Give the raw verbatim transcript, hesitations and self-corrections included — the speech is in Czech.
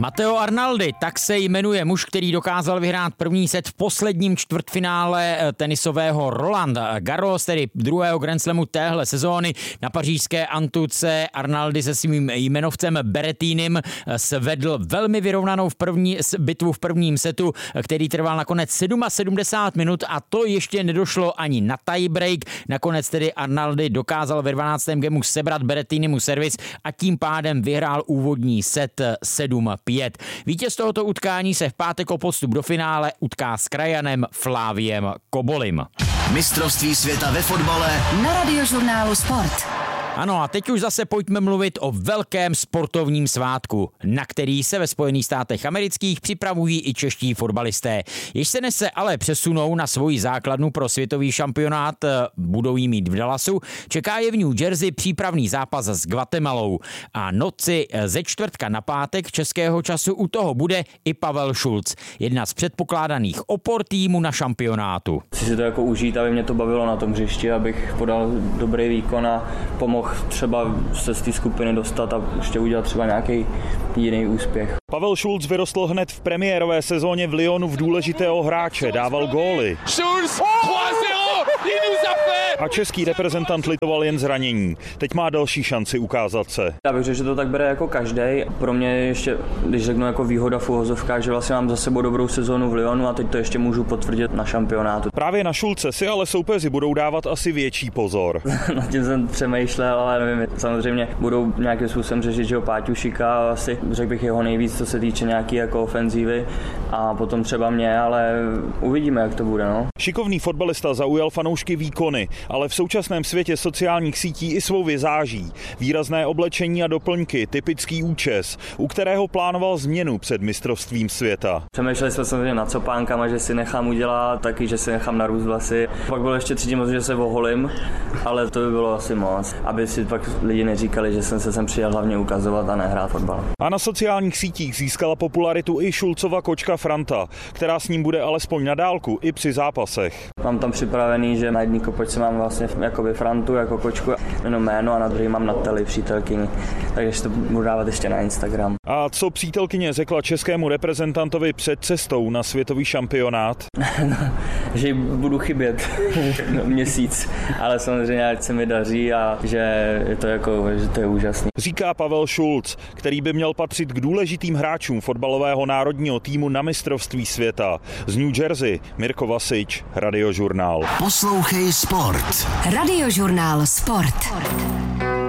Matteo Arnaldi, tak se jmenuje muž, který dokázal vyhrát první set v posledním čtvrtfinále tenisového Roland Garros, tedy druhého Grand Slamu téhle sezóny. Na pařížské antuce Arnaldi se svým jmenovcem Berrettinem svedl velmi vyrovnanou v první, bitvu v prvním setu, který trval nakonec sedmdesát sedm minut a to ještě nedošlo ani na tiebreak. Nakonec tedy Arnaldi dokázal ve dvanáctém gemu sebrat Berrettinimu servis a tím pádem vyhrál úvodní set sedm pět. Vítěz tohoto utkání se v pátek o postup do finále utká s krajanem Fláviem Kobolim. Mistrovství světa ve fotbale na Radiožurnálu Sport. Ano, a teď už zase pojďme mluvit o velkém sportovním svátku, na který se ve Spojených státech amerických připravují i čeští fotbalisté. Jež se nese ale přesunou na svoji základnu pro světový šampionát, budou jí mít v Dallasu, čeká je v New Jersey přípravný zápas s Guatemalou. A noci ze čtvrtka na pátek českého času u toho bude i Pavel Šulc, jedna z předpokládaných opor týmu na šampionátu. Chci si to jako užít, aby mě to bavilo na tom hřišti, abych podal dobrý výkon a pomohl třeba se z té skupiny dostat a ještě udělat třeba nějaký jiný úspěch. Pavel Šulc vyrostl hned v premiérové sezóně v Lyonu v důležitého hráče, dával góly. Šulc, a český reprezentant litoval jen zranění. Teď má další šanci ukázat se. Já bych řekl, že to tak bere jako každej. Pro mě ještě, když řeknu jako výhoda v uvozovkách, že vlastně mám za sebou dobrou sezónu v Lyonu a teď to ještě můžu potvrdit na šampionátu. Právě na Šulce si ale soupeři budou dávat asi větší pozor. Na tím jsem přemýšlel, ale nevím, samozřejmě budou nějakým způsobem řešit, že ho Páťušika, asi řekl bych jeho nejvíc, co se týče nějaký jako ofenzívy a potom třeba mě, ale uvidíme, jak to bude. No. Šikovný fotbalista zaujal fanoušky výkony, ale v současném světě sociálních sítí i svou vizáží. Výrazné oblečení a doplňky, typický účes, u kterého plánoval změnu před mistrovstvím světa. Přemýšleli jsme samozřejmě nad copánkama, že si nechám udělat, taky, že si nechám narůst vlasy. Pak bylo ještě třetí moc, že se oholím, ale to by bylo asi moc, aby si pak lidi neříkali, že jsem se sem přijel hlavně ukazovat a nehrát fotbal. A na sociálních sítích získala popularitu i Šulcova kočka Franta, která s ním bude alespoň na dálku i při zápasech. Mám tam připravený, že na jedný kopočce mám vlastně jakoby Frantu jako kočku, jenom jméno a na druhý mám Natali, přítelkyni, takže to budu dávat ještě na Instagram. A co přítelkyně řekla českému reprezentantovi před cestou na světový šampionát? No, že budu chybět no, měsíc, ale samozřejmě ať se mi daří a že je to jako, že to je úžasný. Říká Pavel Šulc, který by měl patřit k důležitým hráčům fotbalového národního týmu na mistrovství světa. Z New Jersey Mirko Vasič, Radiožurnál. Poslouchej Sport. Radiožurnál Sport.